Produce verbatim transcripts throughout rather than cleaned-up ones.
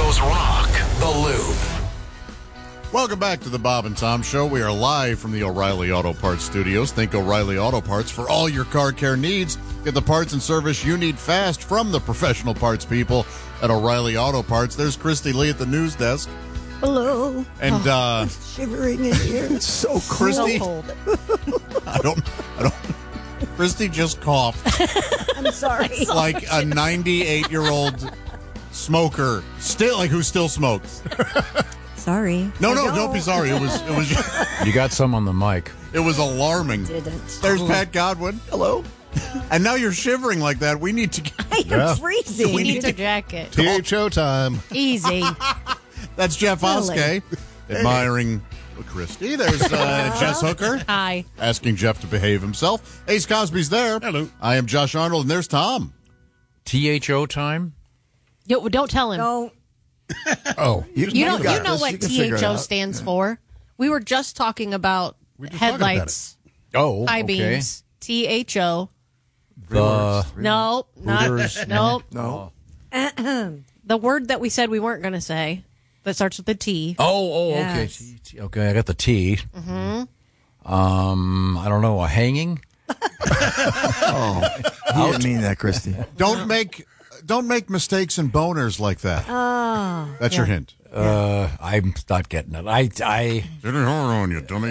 Chicago's Rock, The Loop. Welcome back to the Bob and Tom Show. We are live from the O'Reilly Auto Parts Studios. Think O'Reilly Auto Parts for all your car care needs. Get the parts and service you need fast from the professional parts people at O'Reilly Auto Parts. There's Christy Lee at the news desk. Hello. And oh, uh, I'm shivering in here. It's so cold. Christy, So cold. I don't, I don't. Christy just coughed. I'm sorry. Like a ninety-eight-year-old smoker, still like who still smokes. Sorry. No, I no, don't. don't be sorry. It was, it was, You got some on the mic. it was alarming. Didn't. There's Pat Godwin. Hello. And now you're shivering like that. We need to get. I am Yeah. freezing. We He need needs to- a jacket. T H O time. Easy. That's Jeff Really? Oskey admiring Christy. There's uh, Jess Hooker Hi. asking Jeff to behave himself. Ace Cosby's there. Hello. I am Josh Arnold, and there's Tom. T H O time? Yo, don't tell him. Don't. Oh, you don't. got You know this. what You can T figure H it O out. stands for. We were just talking about We just talking about headlights, Oh, high okay. beams. T H O. The No, not Hooters. no. No. The word that we said we weren't going to say that starts with a T. Oh, oh, okay. Yes. T- T- Okay, I got the T. Mm-hmm. Um, I don't know, a hanging? Oh, he didn't mean that, Christy. Don't make don't make mistakes and boners like that. Oh. That's your hint. Uh, I'm not getting it. I, I, Get it on you, dummy.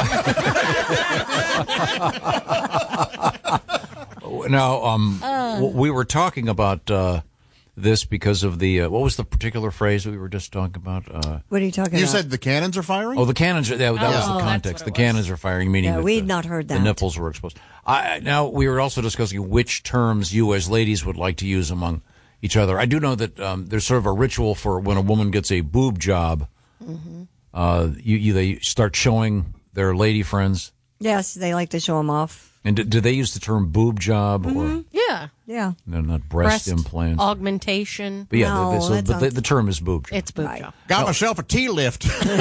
no, um, w- we were talking about uh, this because of the, uh, what was the particular phrase we were just talking about? Uh, What are you talking You about? said the cannons are firing? oh, the cannons, are, that, that was Oh, the that's context. what The it was. cannons are firing, meaning Yeah, that we'd the, not heard the that. nipples were exposed. I, now, we were also discussing which terms you as ladies would like to use among each other. I do know that um, there's sort of a ritual for when a woman gets a boob job. Mm-hmm. Uh, you, you they start showing their lady friends. Yes, they like to show them off. And do, do they use the term boob job or Yeah. Yeah. no, not breast, implants? augmentation. But yeah, No, the, the, so, that but the, sounds- the term is boob job. It's boob Right. job. Got myself a tea lift.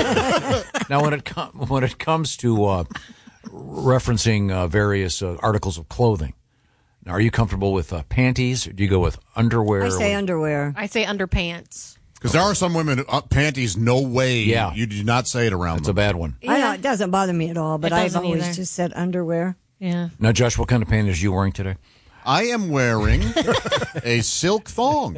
Now, when it com- when it comes to uh, referencing uh, various uh, articles of clothing, now, are you comfortable with uh, panties? Or do you go with underwear? I or say with- underwear. I say underpants. Because there are some women, uh, panties, no way. Yeah. You do not say it around That's a them. bad one. I know, it doesn't bother me at all, but It I've doesn't always either. just said underwear. Yeah. Now, Josh, what kind of panties are you wearing today? I am wearing a silk thong.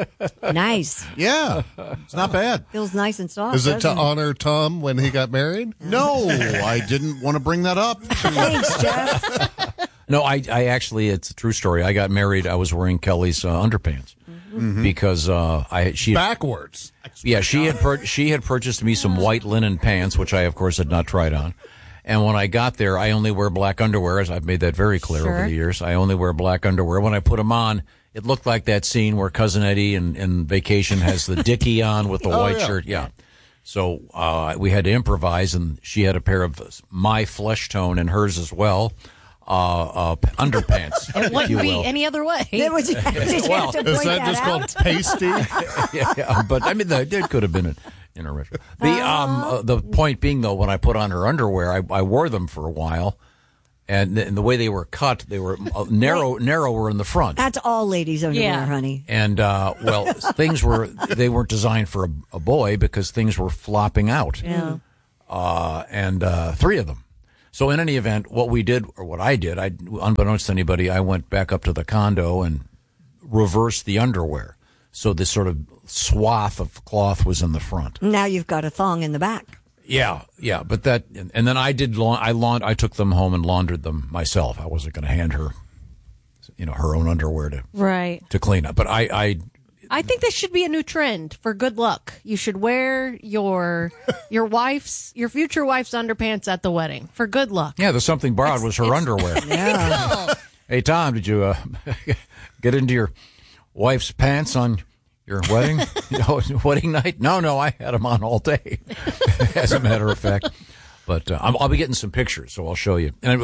Nice. Yeah. It's not bad. Feels nice and soft. Is it to doesn't honor Tom when he got married? No, I didn't want to bring that up. Thanks, Jeff. No, I, I actually, it's a true story. I got married. I was wearing Kelly's uh, underpants because uh, I she Backwards. yeah she had pur- she had purchased me some white linen pants, which I of course had not tried on. And when I got there, I only wear black underwear, as I've made that very clear over Sure. the years. I only wear black underwear. When I put them on, it looked like that scene where Cousin Eddie in, in Vacation has the dickie on with the white yeah. shirt. Yeah. So uh, we had to improvise, and she had a pair of my flesh tone and hers as well, uh, uh, underpants, It if wouldn't you be will. any other way. It was, did you Well, have to Is point that just out? called pasty? yeah, yeah, but I mean, the, it could have been an interracial. The um, uh, the point being, though, when I put on her underwear, I, I wore them for a while, and, th- and the way they were cut, they were uh, narrow, narrower in the front, That's all ladies' underwear, Yeah. honey. and uh, well, things were they weren't designed for a, a boy because things were flopping out, Yeah. uh, and uh, three of them. So in any event, what we did, or what I did, I unbeknownst to anybody, I went back up to the condo and reversed the underwear. So this sort of swath of cloth was in the front. Now you've got a thong in the back. Yeah, yeah, but that, and, and then I did, laun- I laund- I took them home and laundered them myself. I wasn't going to hand her, you know, her own underwear to Right. to clean up. But I, I, I think this should be a new trend for good luck. You should wear your your wife's your future wife's underpants at the wedding for good luck. yeah, the something borrowed was her underwear. Yeah. Hey, Tom, did you uh, get into your wife's pants on your wedding you know, wedding night? No, no, I had them on all day, as a matter of fact. But uh, I'm, I'll be getting some pictures, so I'll show you. And